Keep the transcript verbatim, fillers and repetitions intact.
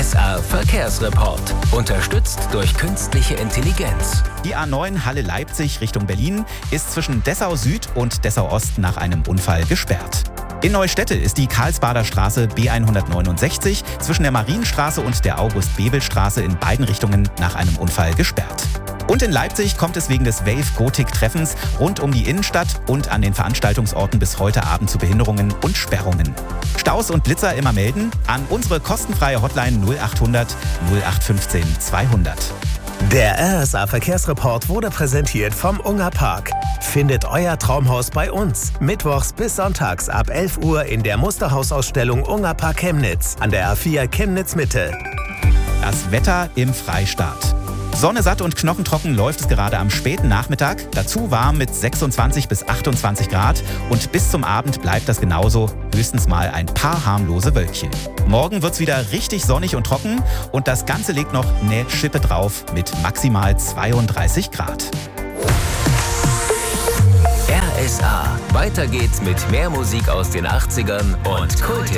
S A Verkehrsreport. Unterstützt durch künstliche Intelligenz. Die A neun Halle Leipzig Richtung Berlin ist zwischen Dessau Süd und Dessau Ost nach einem Unfall gesperrt. In Neustädte ist die Karlsbader Straße B hundertneunundsechzig zwischen der Marienstraße und der August-Bebel-Straße in beiden Richtungen nach einem Unfall gesperrt. Und in Leipzig kommt es wegen des Wave-Gotik-Treffens rund um die Innenstadt und an den Veranstaltungsorten bis heute Abend zu Behinderungen und Sperrungen. Staus und Blitzer immer melden an unsere kostenfreie Hotline null achthundert null acht fünfzehn zweihundert. Der R S A Verkehrsreport wurde präsentiert vom Unger Park. Findet euer Traumhaus bei uns. Mittwochs bis sonntags ab elf Uhr in der Musterhausausstellung Unger Park Chemnitz an der A vier Chemnitz Mitte. Das Wetter im Freistaat. Sonne satt und knochentrocken läuft es gerade am späten Nachmittag. Dazu warm mit sechsundzwanzig bis achtundzwanzig Grad. Und bis zum Abend bleibt das genauso. Höchstens mal ein paar harmlose Wölkchen. Morgen wird's wieder richtig sonnig und trocken. Und das Ganze legt noch eine Schippe drauf mit maximal zweiunddreißig Grad. R S A. Weiter geht's mit mehr Musik aus den achtzigern und Kult.